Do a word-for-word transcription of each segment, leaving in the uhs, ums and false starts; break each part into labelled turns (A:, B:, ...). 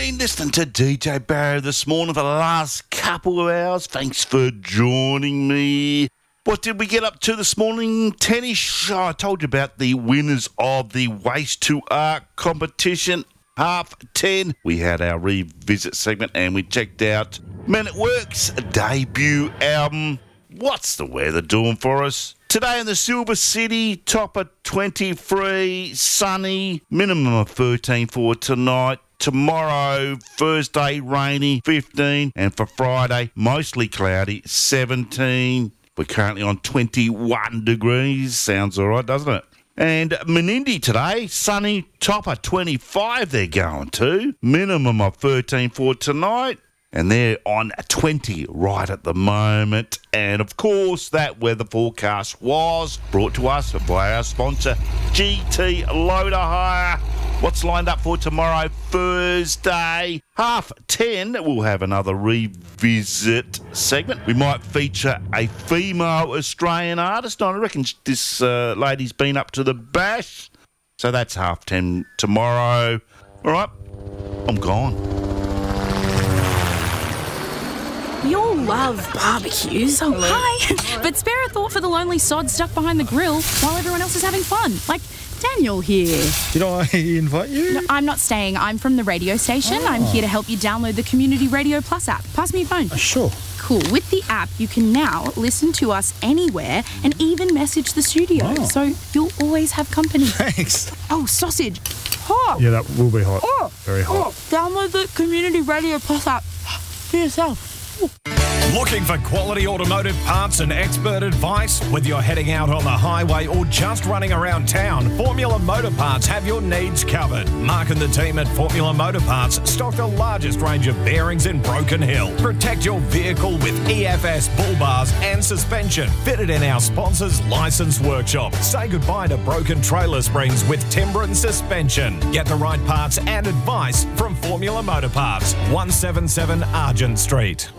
A: been listening to D J Barry this morning for the last couple of hours. Thanks for joining me. What did we get up to this morning? Tennis. Oh, I told you about the winners of the Waste to Art competition. Half ten, we had our revisit segment and we checked out Men at Work's debut album. What's the weather doing for us? Today in the Silver City, top of twenty-three, sunny, minimum of thirteen for tonight. Tomorrow, Thursday, rainy, fifteen. And for Friday, mostly cloudy, seventeen. We're currently on twenty-one degrees. Sounds all right, doesn't it? And Menindee today, sunny, top of twenty-five they're going to. Minimum of thirteen for tonight. And they're on twenty right at the moment. And, of course, that weather forecast was brought to us by our sponsor, G T Loader Hire. What's lined up for tomorrow, Thursday? Half ten, we'll have another revisit segment. We might feature a female Australian artist. I reckon this uh, lady's been up to the bash. So that's half ten tomorrow. All right, I'm gone.
B: We all love barbecues. Oh, hi. But spare a thought for the lonely sod stuck behind the grill while everyone else is having fun. Like Daniel here.
C: Did I invite you?
B: No, I'm not staying. I'm from the radio station. Oh. I'm here to help you download the Community Radio Plus app. Pass me your phone.
C: Uh, sure.
B: Cool. With the app, you can now listen to us anywhere and even message the studio. Oh. So you'll always have company.
C: Thanks.
B: Oh, sausage. Hot.
C: Yeah, that will be hot.
B: Oh.
C: Very hot.
B: Oh. Download the Community Radio Plus app for yourself.
D: Looking for quality automotive parts and expert advice? Whether you're heading out on the highway or just running around town, Formula Motor Parts have your needs covered. Mark and the team at Formula Motor Parts stock the largest range of bearings in Broken Hill. Protect your vehicle with E F S bull bars and suspension fitted in our sponsor's licensed workshop. Say goodbye to broken trailer springs with Timbren suspension. Get the right parts and advice from Formula Motor Parts, one seventy-seven Argent Street.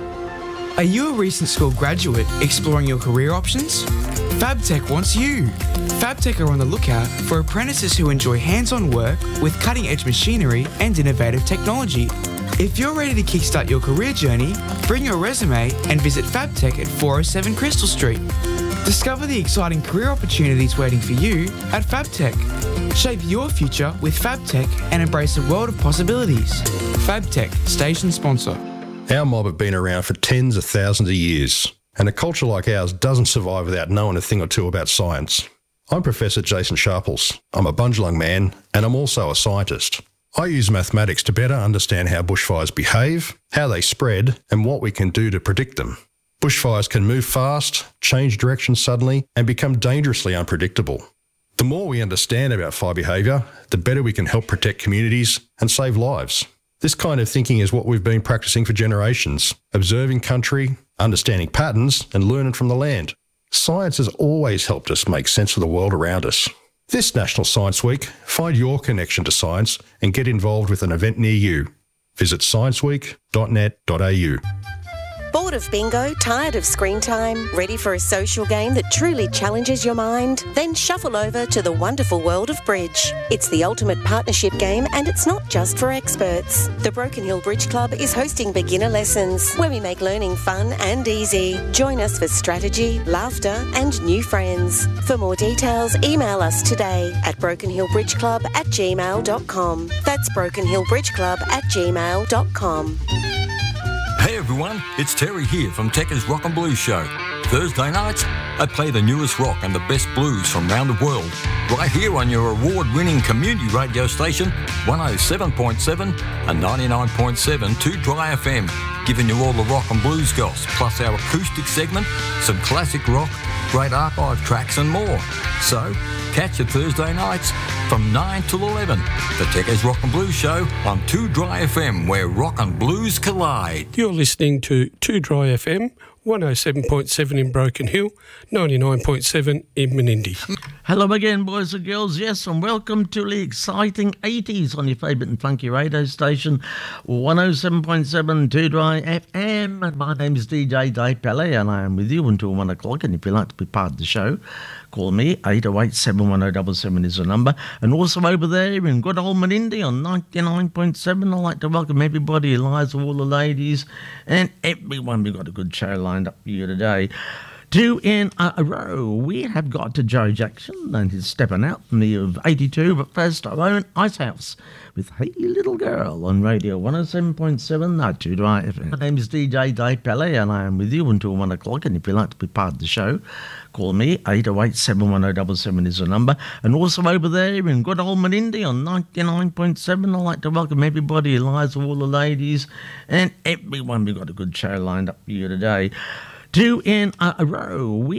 E: Are you a recent school graduate exploring your career options? FabTech wants you. FabTech are on the lookout for apprentices who enjoy hands-on work with cutting-edge machinery and innovative technology. If you're ready to kickstart your career journey, bring your resume and visit FabTech at four oh seven Crystal Street. Discover the exciting career opportunities waiting for you at FabTech. Shape your future with FabTech and embrace a world of possibilities. FabTech, station sponsor.
F: Our mob have been around for tens of thousands of years, and a culture like ours doesn't survive without knowing a thing or two about science. I'm Professor Jason Sharples. I'm a Bundjalung man, and I'm also a scientist. I use mathematics to better understand how bushfires behave, how they spread, and what we can do to predict them. Bushfires can move fast, change direction suddenly, and become dangerously unpredictable. The more we understand about fire behaviour, the better we can help protect communities and save lives. This kind of thinking is what we've been practicing for generations, observing country, understanding patterns, and learning from the land. Science has always helped us make sense of the world around us. This National Science Week, find your connection to science and get involved with an event near you. Visit science week dot net dot a u.
G: Bored of bingo? Tired of screen time? Ready for a social game that truly challenges your mind? Then shuffle over to the wonderful world of bridge. It's the ultimate partnership game, and it's not just for experts. The Broken Hill Bridge Club is hosting beginner lessons where we make learning fun and easy. Join us for strategy, laughter and new friends. For more details, email us today at broken hill bridge club at gmail dot com. That's broken hill bridge club at gmail dot com.
H: Hey everyone, it's Terry here from Tekka's Rock and Blues Show. Thursday nights, I play the newest rock and the best blues from around the world, right here on your award-winning community radio station, one oh seven point seven and ninety-nine point seven two Dry F M, giving you all the rock and blues goss, plus our acoustic segment, some classic rock, great archive tracks and more. So, catch it Thursday nights from nine till eleven. The Tekka's Rock and Blues Show on two Dry F M, where rock and blues collide.
I: You're listening to two Dry F M, one oh seven point seven in Broken Hill, ninety-nine point seven in Menindee.
J: Hello again, boys and girls. Yes, and welcome to the exciting eighties on your favourite and funky radio station, one oh seven point seven Two Dry F M. And my name is D J Dave Pele, and I am with you until one o'clock. And if you'd like to be part of the show, call me, eight oh eight, seven one oh seven seven is the number. And also over there in good old Menindee on ninety-nine point seven, I'd like to welcome everybody, Eliza, all the ladies, and everyone. We've got a good show lined up for you today. Two in a row, we have got to Joe Jackson, and he's stepping out from the of eighty-two, but first our own Icehouse with Hey Little Girl on Radio one oh seven point seven, no, Two Dry F M. My name is D J Dave Pele, and I am with you until one o'clock, and if you'd like to be part of the show, call me, eight oh eight, seven one oh seven seven is the number. And also over there in good old Menindee on ninety-nine point seven, I'd like to welcome everybody, Eliza, all the ladies, and everyone. We've got a good show lined up for you today. Two in a row, we